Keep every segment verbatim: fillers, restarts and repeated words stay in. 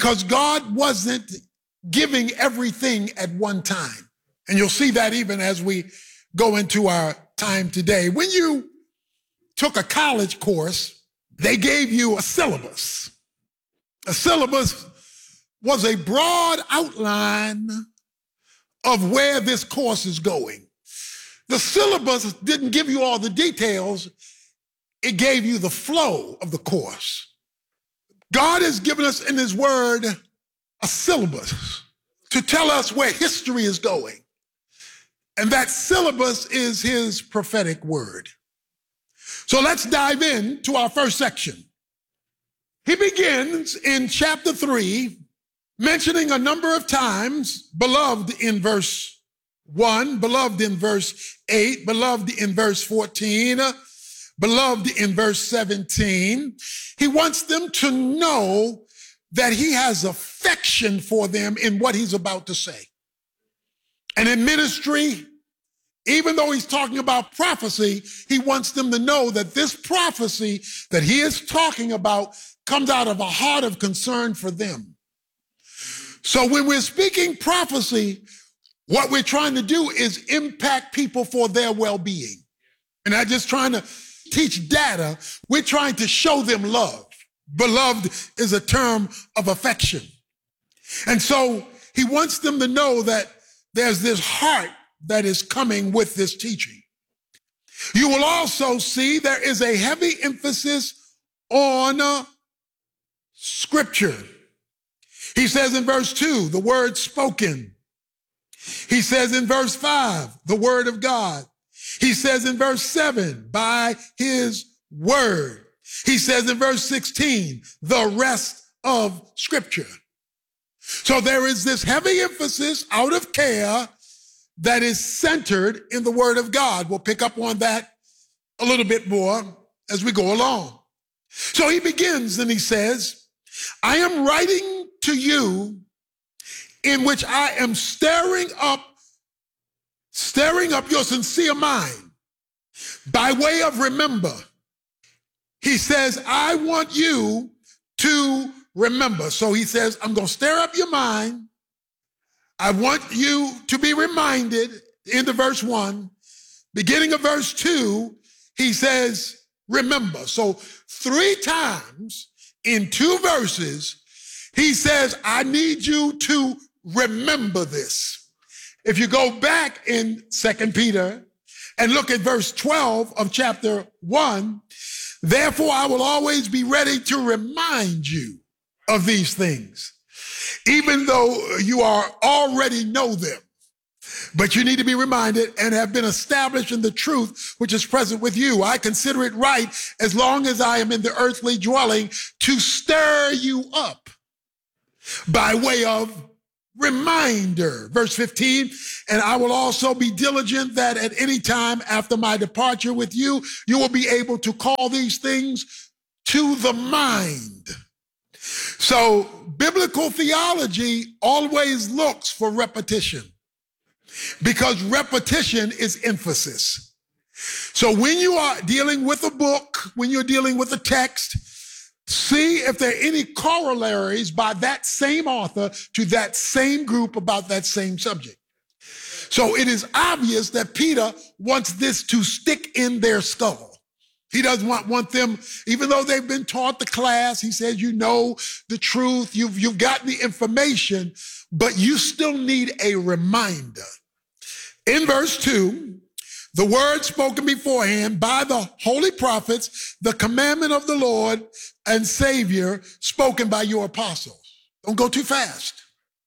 because God wasn't giving everything at one time. And you'll see that even as we go into our time today. When you took a college course, they gave you a syllabus. A syllabus was a broad outline of where this course is going. The syllabus didn't give you all the details. It gave you the flow of the course. God has given us in his word a syllabus to tell us where history is going. And that syllabus is his prophetic word. So let's dive into our first section. He begins in chapter three, mentioning a number of times, beloved in verse one, beloved in verse eight, beloved in verse fourteen, beloved in verse seventeen. He wants them to know that he has affection for them in what he's about to say. And in ministry, even though he's talking about prophecy, he wants them to know that this prophecy that he is talking about comes out of a heart of concern for them. So when we're speaking prophecy, what we're trying to do is impact people for their well-being. And not just trying to teach data, we're trying to show them love. Beloved is a term of affection. And so he wants them to know that there's this heart that is coming with this teaching. You will also see there is a heavy emphasis on uh, scripture. He says in verse two, the word spoken. He says in verse five, the word of God. He says in verse seven, by his word. He says in verse sixteen, the rest of scripture. So there is this heavy emphasis out of care that is centered in the word of God. We'll pick up on that a little bit more as we go along. So he begins and he says, I am writing to you in which I am stirring up, stirring up your sincere mind by way of remember. He says, I want you to remember. So he says, I'm going to stir up your mind. I want you to be reminded into verse one, beginning of verse two, he says, remember. So three times in two verses, he says, I need you to remember this. If you go back in Second Peter and look at verse twelve of chapter one, therefore I will always be ready to remind you of these things, even though you are already know them. But you need to be reminded and have been established in the truth which is present with you. I consider it right, as long as I am in the earthly dwelling, to stir you up by way of reminder. Verse fifteen, and I will also be diligent that at any time after my departure with you, you will be able to call these things to the mind. So biblical theology always looks for repetition, because repetition is emphasis. So when you are dealing with a book, when you're dealing with a text, see if there are any corollaries by that same author to that same group about that same subject. So it is obvious that Peter wants this to stick in their skull. He doesn't want, want them, even though they've been taught the class, he says, you know the truth, you've, you've got the information, but you still need a reminder. In verse two, the word spoken beforehand by the holy prophets, the commandment of the Lord and Savior spoken by your apostles. Don't go too fast.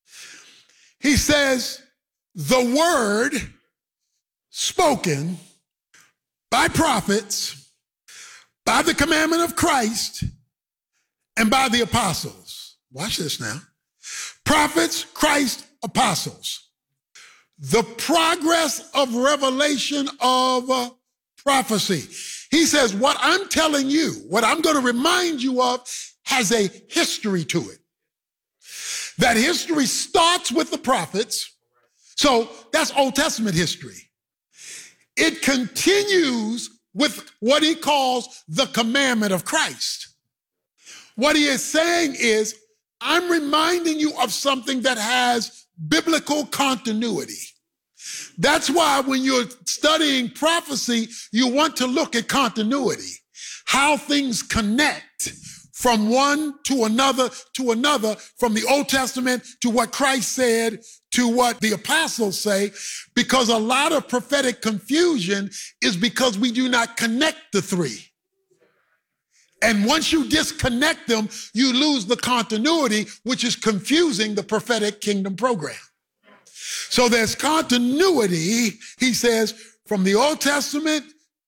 He says, the word spoken by prophets, by the commandment of Christ, and by the apostles. Watch this now. Prophets, Christ, apostles. The progress of revelation of uh, prophecy. He says, what I'm telling you, what I'm going to remind you of, has a history to it. That history starts with the prophets. So that's Old Testament history. It continues with what he calls the commandment of Christ. What he is saying is, I'm reminding you of something that has biblical continuity. That's why when you're studying prophecy, you want to look at continuity, how things connect from one to another to another, from the Old Testament to what Christ said to what the apostles say, because a lot of prophetic confusion is because we do not connect the three. And once you disconnect them, you lose the continuity, which is confusing the prophetic kingdom program. So there's continuity, he says, from the Old Testament,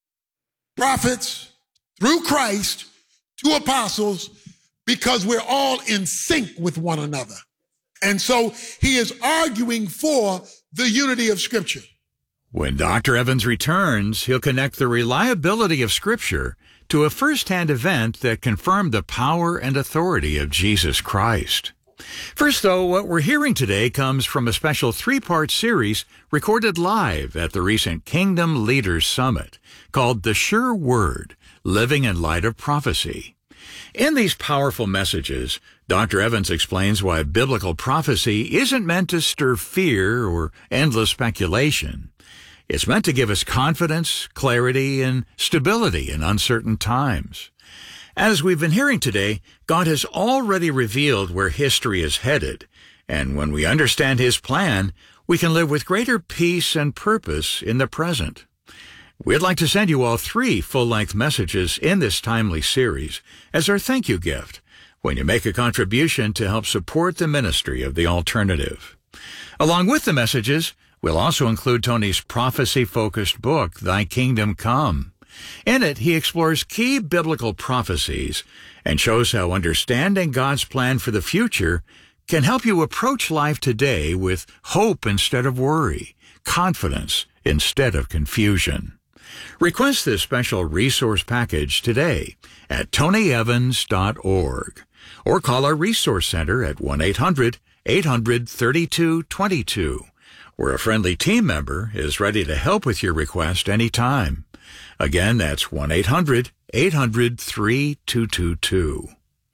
prophets, through Christ, to apostles, because we're all in sync with one another. And so he is arguing for the unity of Scripture. When Doctor Evans returns, he'll connect the reliability of Scripture to a first-hand event that confirmed the power and authority of Jesus Christ. First, though, what we're hearing today comes from a special three-part series recorded live at the recent Kingdom Leaders Summit called The Sure Word, Living in Light of Prophecy. In these powerful messages, Doctor Evans explains why biblical prophecy isn't meant to stir fear or endless speculation. It's meant to give us confidence, clarity, and stability in uncertain times. As we've been hearing today, God has already revealed where history is headed, and when we understand His plan, we can live with greater peace and purpose in the present. We'd like to send you all three full-length messages in this timely series as our thank you gift when you make a contribution to help support the ministry of The Alternative. Along with the messages, we'll also include Tony's prophecy-focused book, Thy Kingdom Come. In it, he explores key biblical prophecies and shows how understanding God's plan for the future can help you approach life today with hope instead of worry, confidence instead of confusion. Request this special resource package today at tony evans dot org or call our Resource Center at one eight hundred eight hundred thirty-two twenty-two, where a friendly team member is ready to help with your request anytime. Again, that's one eight hundred eight hundred thirty-two twenty-two.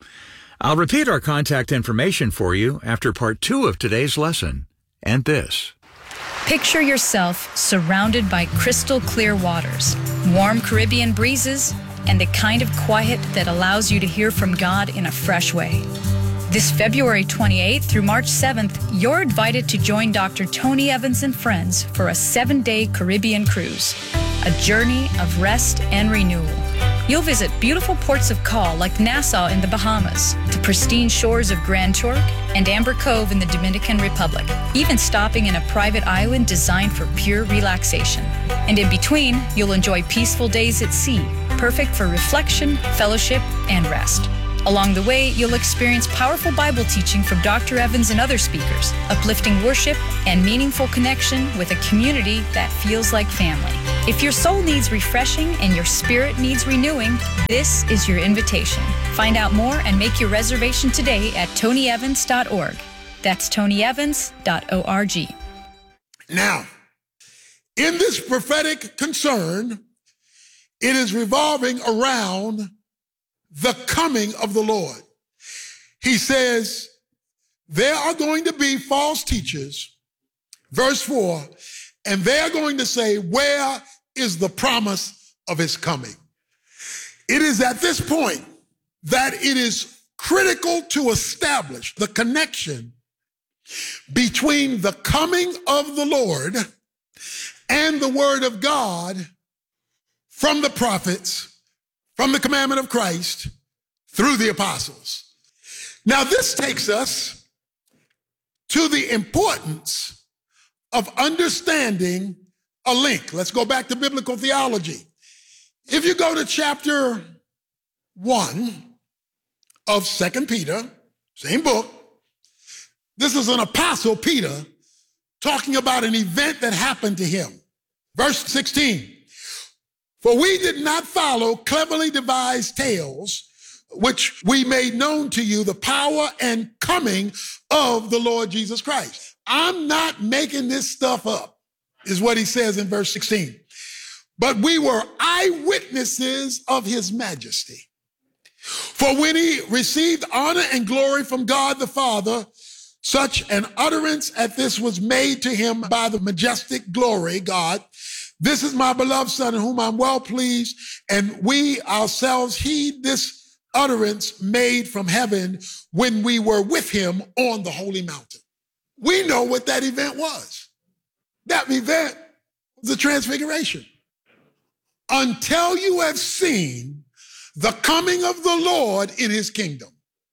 I'll repeat our contact information for you after part two of today's lesson and this. Picture yourself surrounded by crystal clear waters, warm Caribbean breezes, and the kind of quiet that allows you to hear from God in a fresh way. This February twenty-eighth through March seventh, you're invited to join Doctor Tony Evans and friends for a seven-day Caribbean cruise, a journey of rest and renewal. You'll visit beautiful ports of call like Nassau in the Bahamas, the pristine shores of Grand Turk, and Amber Cove in the Dominican Republic, even stopping in a private island designed for pure relaxation. And in between, you'll enjoy peaceful days at sea, perfect for reflection, fellowship, and rest. Along the way, you'll experience powerful Bible teaching from Doctor Evans and other speakers, uplifting worship, and meaningful connection with a community that feels like family. If your soul needs refreshing and your spirit needs renewing, this is your invitation. Find out more and make your reservation today at tony evans dot org. That's tony evans dot org. Now, in this prophetic concern, it is revolving around the coming of the Lord. He says, there are going to be false teachers, verse four, and they are going to say, where is the promise of his coming? It is at this point that it is critical to establish the connection between the coming of the Lord and the word of God from the prophets, from the commandment of Christ, through the apostles. Now, this takes us to the importance of understanding a link. Let's go back to biblical theology. If you go to chapter one of Second Peter, same book, this is an apostle, Peter, talking about an event that happened to him. Verse sixteen. For we did not follow cleverly devised tales, which we made known to you the power and coming of the Lord Jesus Christ. I'm not making this stuff up, is what he says in verse sixteen. But we were eyewitnesses of his majesty. For when he received honor and glory from God the Father, such an utterance as this was made to him by the majestic glory, God. This is my beloved Son in whom I'm well pleased, and we ourselves heed this utterance made from heaven when we were with him on the holy mountain. We know what that event was. That event was the transfiguration. Until you have seen the coming of the Lord in his kingdom.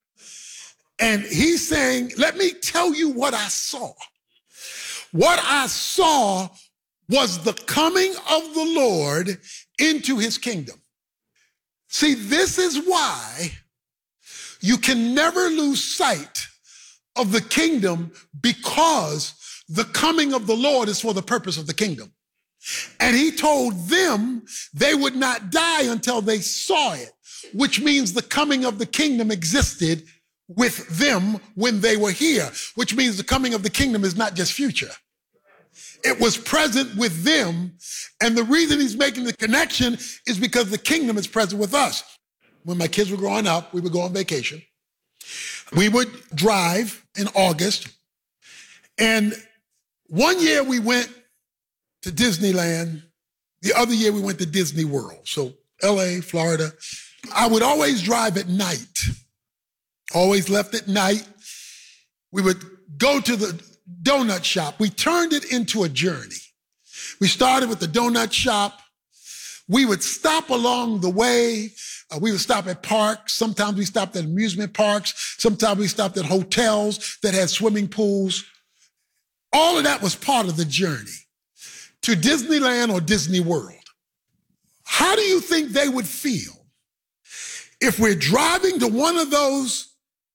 And he's saying, let me tell you what I saw. What I saw was the coming of the Lord into his kingdom. See, this is why you can never lose sight of the kingdom, because the coming of the Lord is for the purpose of the kingdom. And he told them they would not die until they saw it, which means the coming of the kingdom existed with them when they were here, which means the coming of the kingdom is not just future. It was present with them. And the reason he's making the connection is because the kingdom is present with us. When my kids were growing up, we would go on vacation. We would drive in August. And one year we went to Disneyland. The other year we went to Disney World. So L A, Florida. I would always drive at night. Always left at night. We would go to the donut shop. We turned it into a journey. We started with the donut shop. We would stop along the way. Uh, we would stop at parks. Sometimes we stopped at amusement parks. Sometimes we stopped at hotels that had swimming pools. All of that was part of the journey to Disneyland or Disney World. How do you think they would feel if we're driving to one of those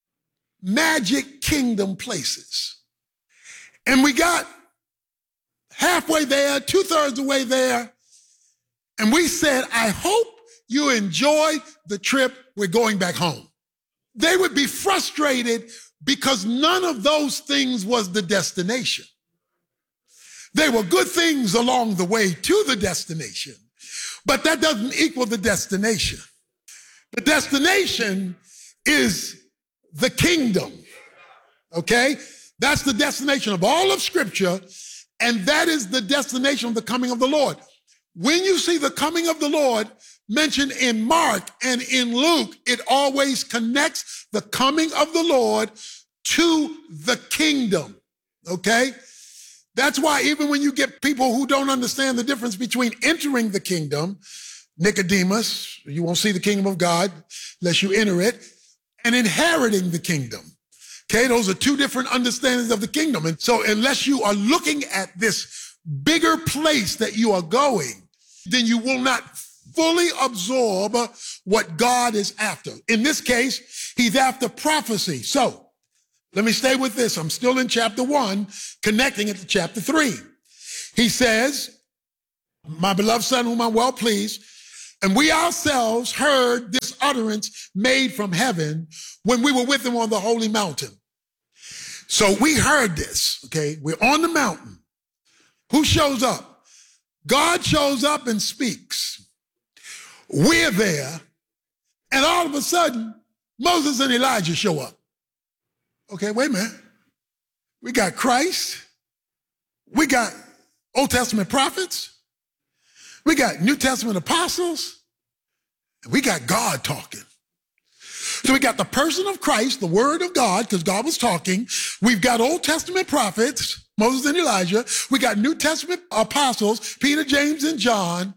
Magic Kingdom places and we got halfway there, two-thirds of the way there, and we said, I hope you enjoyed the trip, we're going back home? They would be frustrated because none of those things was the destination. They were good things along the way to the destination, but that doesn't equal the destination. The destination is the kingdom, okay? That's the destination of all of Scripture, and that is the destination of the coming of the Lord. When you see the coming of the Lord mentioned in Mark and in Luke, it always connects the coming of the Lord to the kingdom, okay? That's why even when you get people who don't understand the difference between entering the kingdom, Nicodemus, you won't see the kingdom of God unless you enter it, and inheriting the kingdom. Okay, those are two different understandings of the kingdom. And so unless you are looking at this bigger place that you are going, then you will not fully absorb what God is after. In this case, he's after prophecy. So let me stay with this. I'm still in chapter one, connecting it to chapter three. He says, my beloved Son, whom I'm well pleased, and we ourselves heard this utterance made from heaven when we were with him on the holy mountain. So we heard this, okay? We're on the mountain. Who shows up? God shows up and speaks. We're there. And all of a sudden, Moses and Elijah show up. Okay, wait a minute. We got Christ. We got Old Testament prophets. We got New Testament apostles. And we got God talking. So we got the person of Christ, the word of God, because God was talking. We've got Old Testament prophets, Moses and Elijah. We got New Testament apostles, Peter, James, and John.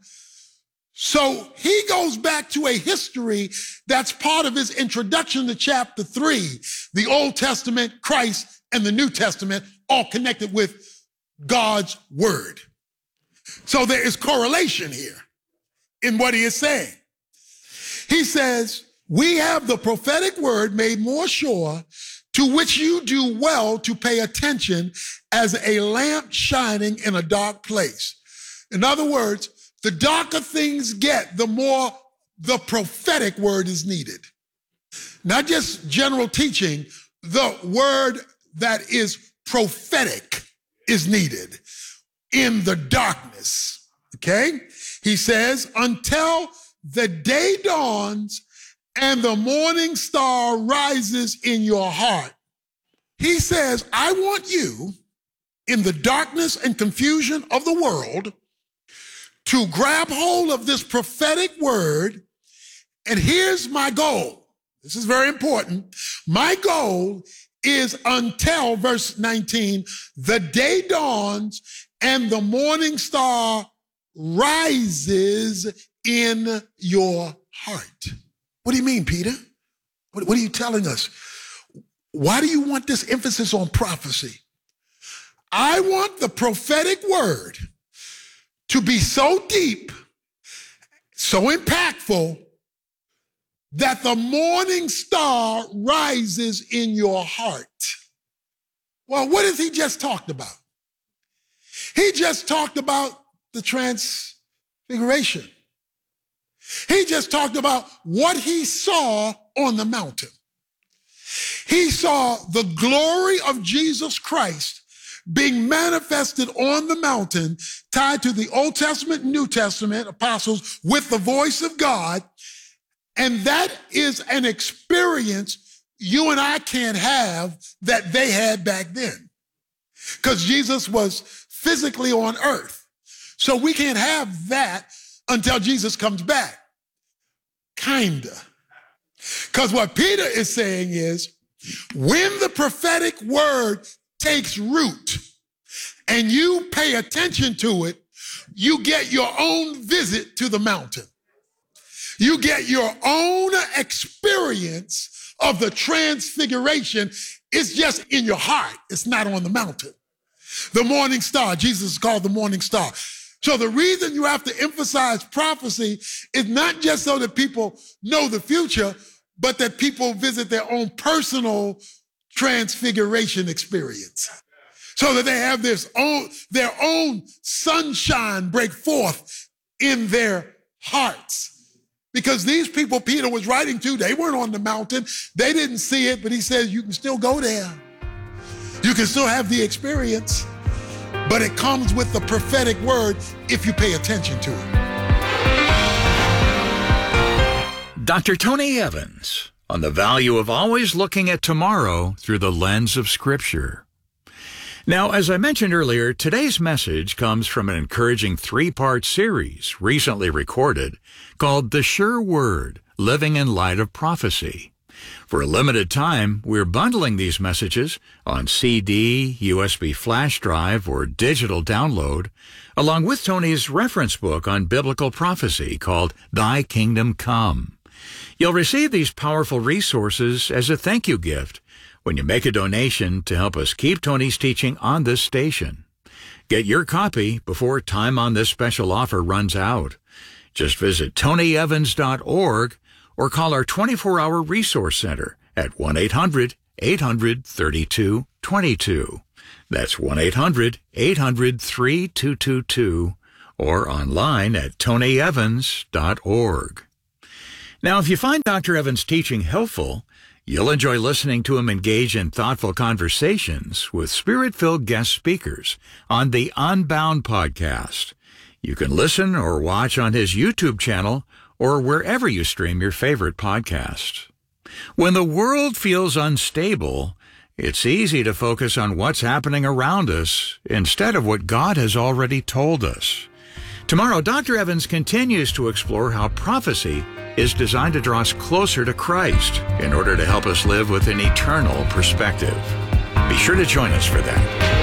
So he goes back to a history that's part of his introduction to chapter three, the Old Testament, Christ, and the New Testament, all connected with God's word. So there is correlation here in what he is saying. He says, we have the prophetic word made more sure, to which you do well to pay attention as a lamp shining in a dark place. In other words, the darker things get, the more the prophetic word is needed. Not just general teaching, the word that is prophetic is needed in the darkness, okay? He says, until the day dawns and the morning star rises in your heart. He says, I want you in the darkness and confusion of the world to grab hold of this prophetic word. And here's my goal. This is very important. My goal is until verse nineteen, the day dawns and the morning star rises in your heart. What do you mean, Peter? What, what are you telling us? Why do you want this emphasis on prophecy? I want the prophetic word to be so deep, so impactful, that the morning star rises in your heart. Well, what has he just talked about? He just talked about the transfiguration. He just talked about what he saw on the mountain. He saw the glory of Jesus Christ being manifested on the mountain, tied to the Old Testament and New Testament apostles with the voice of God. And that is an experience you and I can't have that they had back then, because Jesus was physically on earth. So we can't have that until Jesus comes back. Kinda. Because what Peter is saying is, when the prophetic word takes root and you pay attention to it, you get your own visit to the mountain. You get your own experience of the transfiguration. It's just in your heart. It's not on the mountain. The morning star, Jesus is called the morning star. So the reason you have to emphasize prophecy is not just so that people know the future, but that people visit their own personal transfiguration experience, so that they have this own, their own sunshine break forth in their hearts. Because these people Peter was writing to, they weren't on the mountain. They didn't see it, but he says you can still go there. You can still have the experience, but it comes with the prophetic word if you pay attention to it. Doctor Tony Evans on the value of always looking at tomorrow through the lens of Scripture. Now, as I mentioned earlier, today's message comes from an encouraging three-part series recently recorded called The Sure Word, Living in Light of Prophecy. For a limited time, we're bundling these messages on C D, U S B flash drive, or digital download, along with Tony's reference book on biblical prophecy called Thy Kingdom Come. You'll receive these powerful resources as a thank you gift when you make a donation to help us keep Tony's teaching on this station. Get your copy before time on this special offer runs out. Just visit tony evans dot org or call our twenty-four hour resource center at one eight hundred, eight hundred, thirty-two twenty-two. That's one eight hundred, eight hundred, thirty-two twenty-two or online at tony evans dot org. Now, if you find Doctor Evans' teaching helpful, you'll enjoy listening to him engage in thoughtful conversations with Spirit-filled guest speakers on the Unbound podcast. You can listen or watch on his YouTube channel or wherever you stream your favorite podcast. When the world feels unstable, it's easy to focus on what's happening around us instead of what God has already told us. Tomorrow, Doctor Evans continues to explore how prophecy is designed to draw us closer to Christ in order to help us live with an eternal perspective. Be sure to join us for that.